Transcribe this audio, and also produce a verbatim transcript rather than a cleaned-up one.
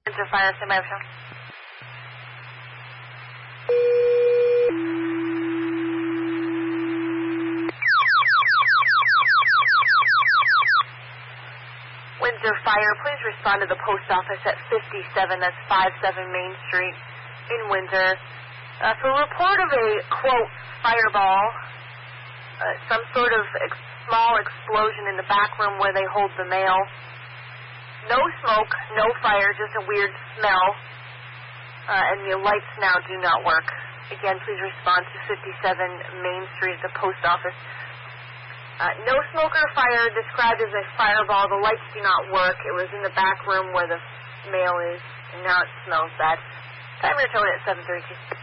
Windsor Fire, stand by, Michelle. Windsor Fire, please respond to the post office at fifty-seven, that's five seven Main Street in Windsor. Uh, for a report of a, quote, fireball, uh, some sort of ex- small explosion in the back room where they hold the mail. No smoke, no fire, just a weird smell. Uh, and the lights now do not work. Again, please respond to fifty-seven Main Street at the post office. Uh, no smoke or fire, described as a fireball. The lights do not work. It was in the back room where the mail is, and now it smells bad. Time to tone at seven thirty-two.